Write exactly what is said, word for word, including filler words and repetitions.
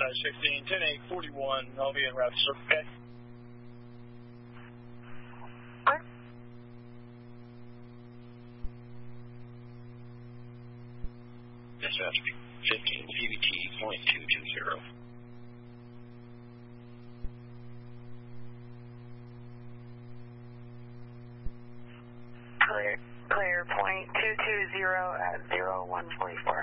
sixteen, ten eight forty-one. I'll be en route to Circle K. What? Dispatch fifteen C V T point two two zero. Clear, clear, point two two zero at zero one forty-four.